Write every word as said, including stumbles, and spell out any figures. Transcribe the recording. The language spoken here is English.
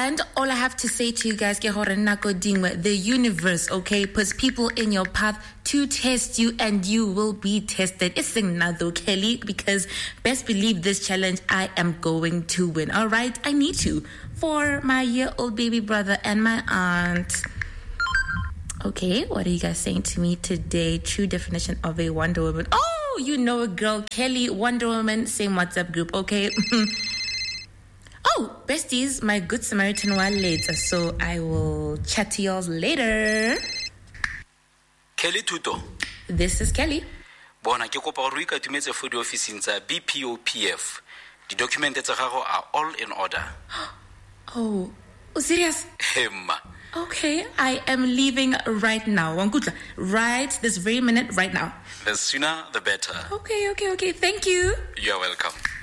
And all I have to say to you guys, ke hore nako dingwe, the universe, okay, puts people in your path to test you, and you will be tested. It's another Kelly, because best believe this challenge I am going to win. All right, I need to for my year-old baby brother and my aunt. Okay, what are you guys saying to me today? True definition of a Wonder Woman. Oh, you know a girl, Kelly, Wonder Woman, same WhatsApp group, okay? Oh, besties, my good Samaritan while later, so I will chat to y'all later. Kelly Tuto. This is Kelly. Bona ke kopa gore ka tumetse for the office tsa B P O P F. The documents tsa gago are all in order. Oh, oh serious? Emma. Okay, I am leaving right now. Wankutla, right this very minute, right now. The sooner, the better. Okay, okay, okay. Thank you. You're welcome.